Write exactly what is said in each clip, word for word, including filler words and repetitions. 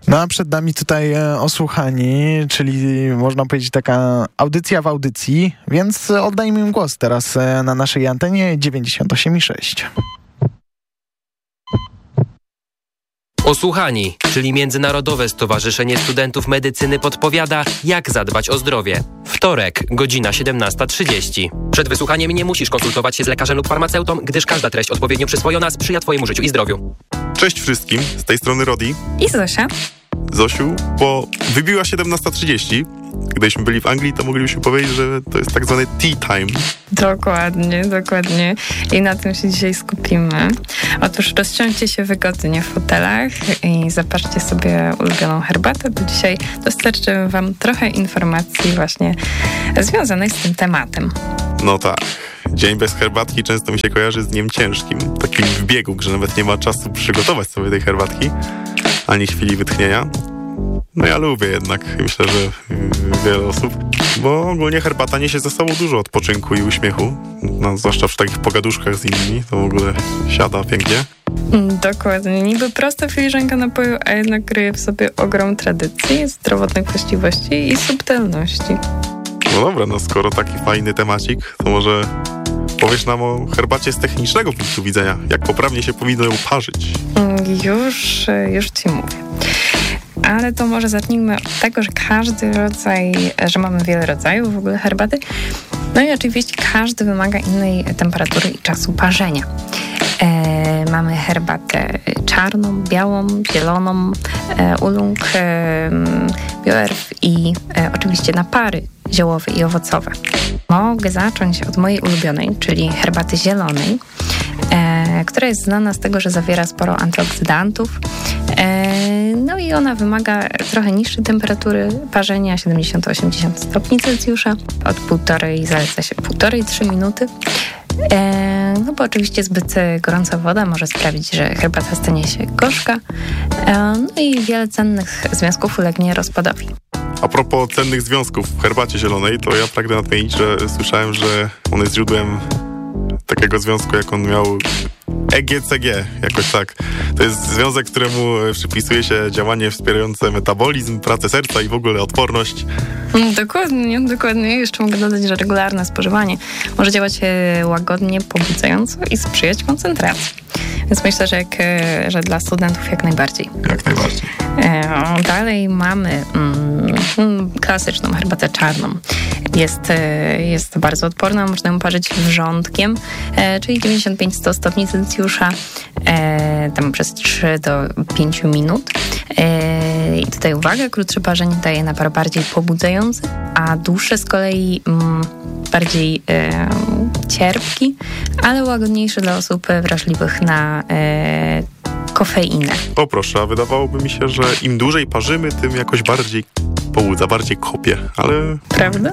No a przed nami tutaj e, Osłuchani, czyli można powiedzieć taka audycja w audycji, więc oddajmy im głos teraz e, na naszej antenie dziewięćdziesiąt osiem i sześć. Osłuchani, czyli Międzynarodowe Stowarzyszenie Studentów Medycyny podpowiada, jak zadbać o zdrowie. Wtorek, godzina siedemnasta trzydzieści. Przed wysłuchaniem nie musisz konsultować się z lekarzem lub farmaceutą, gdyż każda treść odpowiednio przyswojona sprzyja Twojemu życiu i zdrowiu. Cześć wszystkim, z tej strony Rodi i Zosia. Zosiu, bo wybiła siedemnasta trzydzieści. Gdybyśmy byli w Anglii, to moglibyśmy powiedzieć, że to jest tak zwany tea time. Dokładnie, dokładnie. I na tym się dzisiaj skupimy. Otóż rozsiądźcie się wygodnie w fotelach i zaparzcie sobie ulubioną herbatę, bo dzisiaj dostarczymy wam trochę informacji właśnie związanych z tym tematem. No tak. Dzień bez herbatki często mi się kojarzy z dniem ciężkim. Takim w biegu, że nawet nie ma czasu przygotować sobie tej herbatki, ani chwili wytchnienia. No ja lubię jednak, myślę, że wiele osób, bo ogólnie herbata niesie ze sobą dużo odpoczynku i uśmiechu, no, zwłaszcza w takich pogaduszkach z innymi, to w ogóle siada pięknie. Dokładnie, niby prosta filiżanka napoju, a jednak kryje w sobie ogrom tradycji, zdrowotnych właściwości i subtelności. No dobra, no skoro taki fajny temacik, to może powiesz nam o herbacie z technicznego punktu widzenia, jak poprawnie się powinno ją parzyć. Już, już ci mówię. Ale to może zacznijmy od tego, że każdy rodzaj, że mamy wiele rodzajów w ogóle herbaty. No i oczywiście każdy wymaga innej temperatury i czasu parzenia. E, mamy herbatę czarną, białą, zieloną, e, ulung, e, bioerw i e, oczywiście napary ziołowe i owocowe. Mogę zacząć od mojej ulubionej, czyli herbaty zielonej, e, która jest znana z tego, że zawiera sporo antyoksydantów. E, no i ona wymaga trochę niższej temperatury parzenia, siedemdziesiąt do osiemdziesięciu stopni Celsjusza. Od półtorej, zaleca się półtorej do trzech minuty. E, no bo oczywiście zbyt gorąca woda może sprawić, że herbata stanie się gorzka. E, no i wiele cennych związków ulegnie rozpadowi. A propos cennych związków w herbacie zielonej, to ja pragnę nadmienić, że słyszałem, że on jest źródłem takiego związku, jak on miał E G C G, jakoś tak. To jest związek, któremu przypisuje się działanie wspierające metabolizm, pracę serca i w ogóle odporność. Dokładnie, dokładnie. Jeszcze mogę dodać, że regularne spożywanie może działać łagodnie, pobudzająco i sprzyjać koncentracji. Więc myślę, że, jak, że dla studentów jak najbardziej. Jak najbardziej. E, dalej mamy mm, klasyczną herbatę czarną. Jest, jest bardzo odporna, można ją parzyć wrzątkiem, e, czyli dziewięćdziesiąt pięć do stu stopni Celsjusza, e, tam przez trzy do pięciu minut. E, I tutaj uwaga, krótsze parzenie daje napar bardziej pobudzający, a dłuższe z kolei mm, bardziej e, cierpki, ale łagodniejszy dla osób wrażliwych na e, kofeinę. O proszę, a wydawałoby mi się, że im dłużej parzymy, tym jakoś bardziej pobudza, bardziej kopie, ale... Prawda?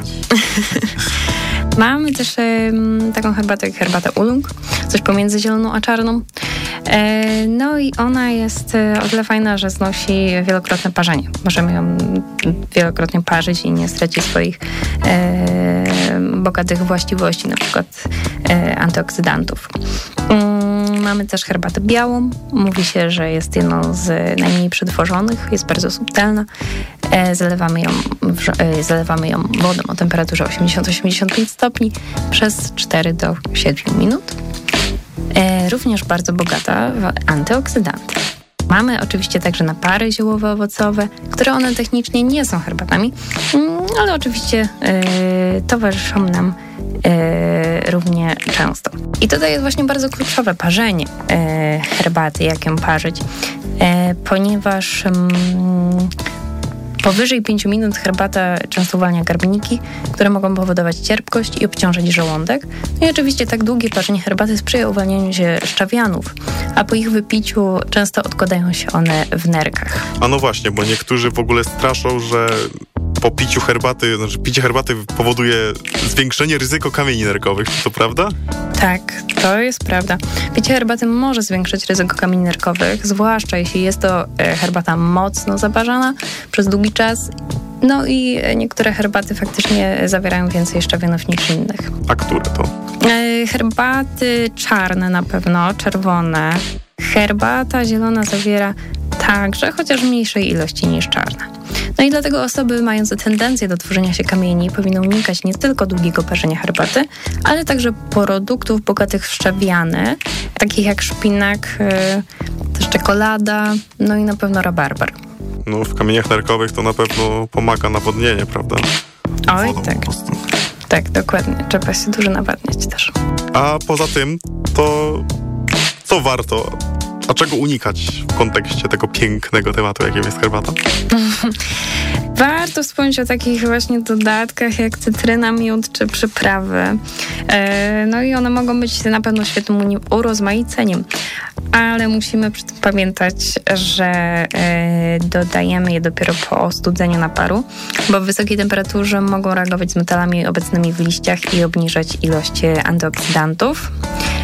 Mamy też e, taką herbatę jak herbata ulung, coś pomiędzy zieloną a czarną. E, no i ona jest o tyle fajna, że znosi wielokrotne parzenie. Możemy ją wielokrotnie parzyć i nie straci swoich e, bogatych właściwości, na przykład e, antyoksydantów. Mm, mamy też herbatę białą. Mówi się, że jest jedną z najmniej przetworzonych, jest bardzo subtelna. E, zalewamy ją, e, zalewamy ją wodą o temperaturze osiemdziesiąt do osiemdziesięciu pięciu stopni przez cztery do siedmiu minut. E, również bardzo bogata w antyoksydanty. Mamy oczywiście także napary ziołowe, owocowe, które one technicznie nie są herbatami, ale oczywiście e, towarzyszą nam e, równie często. I tutaj jest właśnie bardzo kluczowe parzenie e, herbaty, jak ją parzyć, e, ponieważ mm, powyżej pięciu minut herbata często uwalnia garbniki, które mogą powodować cierpkość i obciążać żołądek. No i oczywiście tak długie parzenie herbaty sprzyja uwalnianiu się szczawianów, a po ich wypiciu często odkładają się one w nerkach. A no właśnie, bo niektórzy w ogóle straszą, że po piciu herbaty, znaczy picie herbaty powoduje zwiększenie ryzyko kamieni nerkowych. Czy to prawda? Tak, to jest prawda. Picie herbaty może zwiększyć ryzyko kamieni nerkowych, zwłaszcza jeśli jest to herbata mocno zaparzana przez długi czas. No i niektóre herbaty faktycznie zawierają więcej szczawionów niż innych. A które to? Herbaty czarne na pewno, czerwone. Herbata zielona zawiera Także chociaż mniejszej ilości niż czarna. No i dlatego osoby mające tendencję do tworzenia się kamieni powinny unikać nie tylko długiego parzenia herbaty, ale także produktów bogatych w szczawiany, takich jak szpinak, yy, też czekolada, no i na pewno rabarbar. No w kamieniach nerkowych to na pewno pomaga nawodnienie, prawda? Oj, Wodą tak. po prostu. Tak, dokładnie. Trzeba się dużo nawadniać też. A poza tym, to co warto, a czego unikać w kontekście tego pięknego tematu, jakim jest herbata? Warto wspomnieć o takich właśnie dodatkach jak cytryna, miód czy przyprawy. No i one mogą być na pewno świetnym urozmaiceniem, ale musimy przy tym pamiętać, że dodajemy je dopiero po ostudzeniu naparu, bo w wysokiej temperaturze mogą reagować z metalami obecnymi w liściach i obniżać ilość antyoksydantów.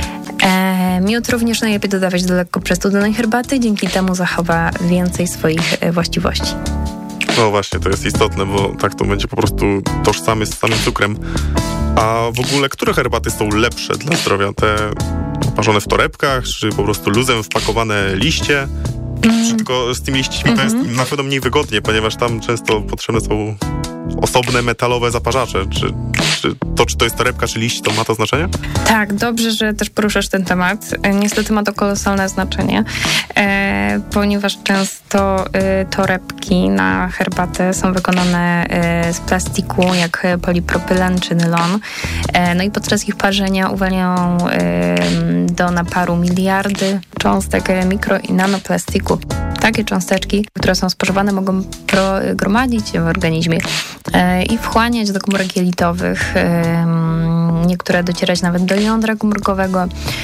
E, miód również najlepiej dodawać do lekko przestudzonej herbaty, dzięki temu zachowa więcej swoich e, właściwości. No właśnie, to jest istotne, bo tak to będzie po prostu tożsamy z samym cukrem. A w ogóle, które herbaty są lepsze dla zdrowia? Te parzone w torebkach, czy po prostu luzem wpakowane liście? Mm. Czy tylko z tymi liśćmi mm-hmm. to jest na pewno mniej wygodnie, ponieważ tam często potrzebne są osobne metalowe zaparzacze. Czy, czy to, czy to jest torebka, czy liść, to ma to znaczenie? Tak, dobrze, że też poruszasz ten temat. Niestety ma to kolosalne znaczenie, e, ponieważ często e, torebki na herbatę są wykonane e, z plastiku, jak polipropylen czy nylon. E, no i podczas ich parzenia uwalniają e, do naparu miliardy cząstek mikro- i nanoplastiku. Takie cząsteczki, które są spożywane, mogą pro, gromadzić się w organizmie e, i wchłaniać do komórek jelitowych, e, niektóre docierać nawet do jądra komórkowego.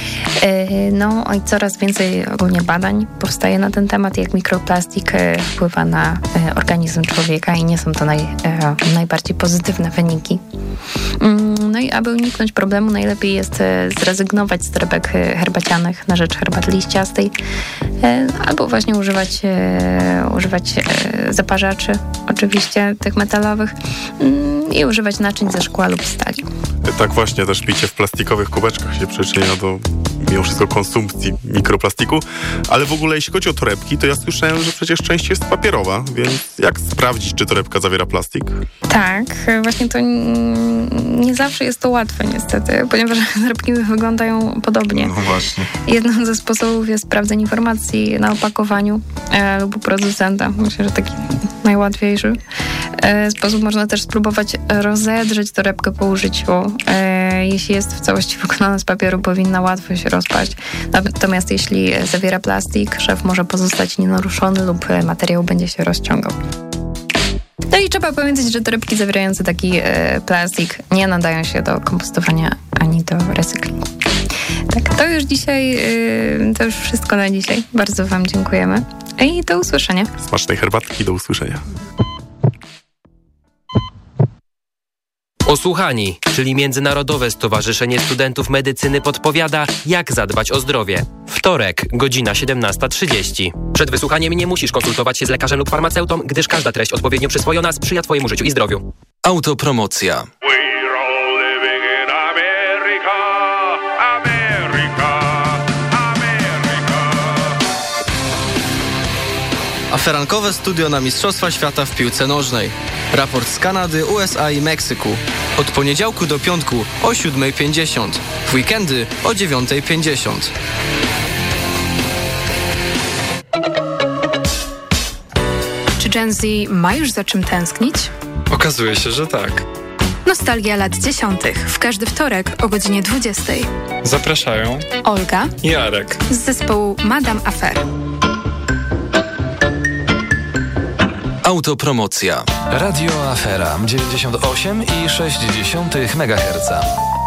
E, no i coraz więcej ogólnie badań powstaje na ten temat, jak mikroplastik e, wpływa na e, organizm człowieka i nie są to naj, e, najbardziej pozytywne wyniki. Mm, no i aby uniknąć problemu, najlepiej jest e, zrezygnować z torebek herbacianych na rzecz herbaty liściastej, e, albo właśnie używać E, używać e, zaparzaczy, oczywiście tych metalowych mm, i używać naczyń ze szkła lub stali. Tak właśnie, też picie w plastikowych kubeczkach się przyczynia do mimo wszystko konsumpcji mikroplastiku, ale w ogóle jeśli chodzi o torebki, to ja słyszałem, że przecież część jest papierowa, więc jak sprawdzić, czy torebka zawiera plastik? Tak, właśnie to nie zawsze jest to łatwe niestety, ponieważ torebki wyglądają podobnie. No właśnie. Jednym ze sposobów jest sprawdzenie informacji na opakowaniu e, lub u producenta. Myślę, że taki najłatwiejszy e, sposób. Można też spróbować rozedrzeć torebkę po użyciu. E, jeśli jest w całości wykonana z papieru, powinna łatwo się rozpaść. Natomiast jeśli zawiera plastik, szef może pozostać nienaruszony lub materiał będzie się rozciągał. No i trzeba pamiętać, że torebki zawierające taki e, plastik nie nadają się do kompostowania ani do recyklingu. Tak, to już dzisiaj, e, to już wszystko na dzisiaj. Bardzo wam dziękujemy i do usłyszenia. Smacznej herbatki, do usłyszenia. Osłuchani, czyli Międzynarodowe Stowarzyszenie Studentów Medycyny podpowiada, jak zadbać o zdrowie. Wtorek, godzina siedemnasta trzydzieści. Przed wysłuchaniem nie musisz konsultować się z lekarzem lub farmaceutą, gdyż każda treść odpowiednio przyswojona sprzyja twojemu życiu i zdrowiu. Autopromocja. Aferankowe studio na Mistrzostwa Świata w piłce nożnej. Raport z Kanady, U S A i Meksyku. Od poniedziałku do piątku o siódma pięćdziesiąt. W weekendy o dziewiąta pięćdziesiąt. Czy Gen Z ma już za czym tęsknić? Okazuje się, że tak. Nostalgia lat dziesiątych. W każdy wtorek o godzinie dwudziestej. Zapraszają Olga i Jarek z zespołu Madame Affair. Autopromocja. Radio Afera dziewięćdziesiąt osiem i sześć dziesiątych megaherca.